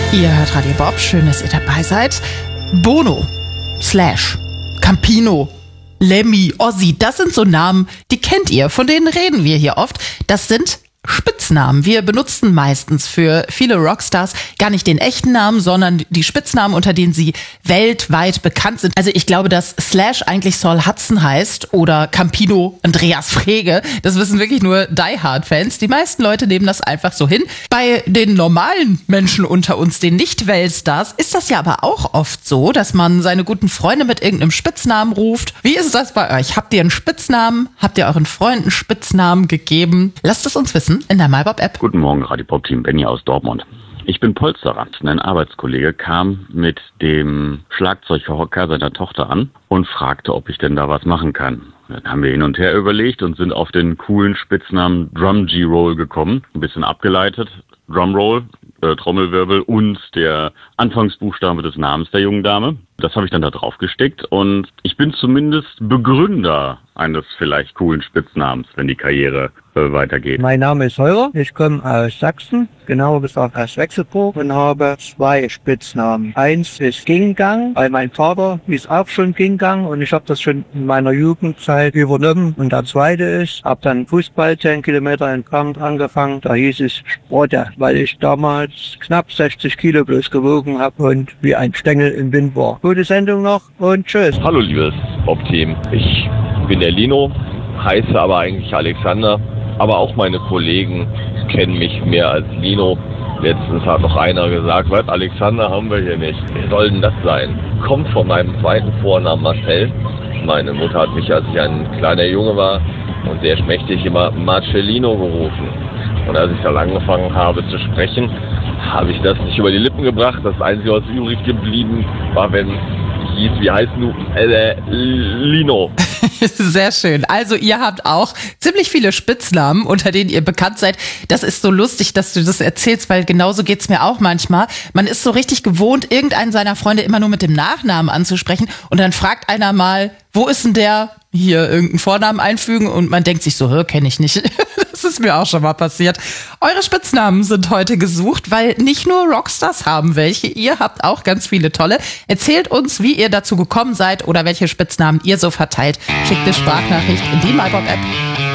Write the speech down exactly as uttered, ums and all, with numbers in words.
Ihr hört Radio Bob, schön, dass ihr dabei seid. Bono, Slash, Campino, Lemmy, Ozzy, das sind so Namen, die kennt ihr, von denen reden wir hier oft. Das sind Spitznamen. Wir benutzen meistens für viele Rockstars gar nicht den echten Namen, sondern die Spitznamen, unter denen sie weltweit bekannt sind. Also ich glaube, dass Slash eigentlich Saul Hudson heißt oder Campino Andreas Frege. Das wissen wirklich nur Die-Hard-Fans. Die meisten Leute nehmen das einfach so hin. Bei den normalen Menschen unter uns, den Nicht-Weltstars, ist das ja aber auch oft so, dass man seine guten Freunde mit irgendeinem Spitznamen ruft. Wie ist das bei euch? Habt ihr einen Spitznamen? Habt ihr euren Freunden Spitznamen gegeben? Lasst es uns wissen in der MyBob-App. Guten Morgen, Radio Bob-Team, Benny aus Dortmund. Ich bin Polsterrand. Ein Arbeitskollege kam mit dem Schlagzeughocker seiner Tochter an und fragte, ob ich denn da was machen kann. Dann haben wir hin und her überlegt und sind auf den coolen Spitznamen Drum G-Roll gekommen. Ein bisschen abgeleitet. Drumroll, äh, Trommelwirbel und der Anfangsbuchstabe des Namens der jungen Dame. Das habe ich dann da drauf gesteckt und ich bin zumindest Begründer eines vielleicht coolen Spitznamens, wenn die Karriere äh, weitergeht. Mein Name ist Holger, ich komme aus Sachsen, genauer gesagt aus Wechselburg und habe zwei Spitznamen. Eins ist Gingang, weil mein Vater hieß auch schon Gingang und ich habe das schon in meiner Jugendzeit übernommen. Und der zweite ist, habe dann Fußball zehn Kilometer entfernt angefangen, da hieß es Sprotte, weil ich damals knapp sechzig Kilo bloß gewogen habe und wie ein Stängel im Wind war. Gute Sendung noch und tschüss. Hallo liebes Bob-Team, ich bin der Lino, heiße aber eigentlich Alexander, aber auch meine Kollegen kennen mich mehr als Lino. Letztens hat noch einer gesagt, was, Alexander haben wir hier nicht. Wer soll denn das sein? Kommt von meinem zweiten Vornamen Marcel. Meine Mutter hat mich, als ich ein kleiner Junge war und sehr schmächtig, immer Marcellino gerufen. Und als ich dann angefangen habe zu sprechen, habe ich das nicht über die Lippen gebracht. Das Einzige, was übrig geblieben war, wenn ich hieß, wie heißt du? Äh, Lino. Sehr schön. Also ihr habt auch ziemlich viele Spitznamen, unter denen ihr bekannt seid. Das ist so lustig, dass du das erzählst, weil genauso geht's mir auch manchmal. Man ist so richtig gewohnt, irgendeinen seiner Freunde immer nur mit dem Nachnamen anzusprechen und dann fragt einer mal, wo ist denn der? Hier irgendeinen Vornamen einfügen und man denkt sich so, hör, kenne ich nicht. Das ist mir auch schon mal passiert. Eure Spitznamen sind heute gesucht, weil nicht nur Rockstars haben welche, ihr habt auch ganz viele tolle. Erzählt uns, wie ihr dazu gekommen seid oder welche Spitznamen ihr so verteilt. Schickt eine Sprachnachricht in die MyBob-App.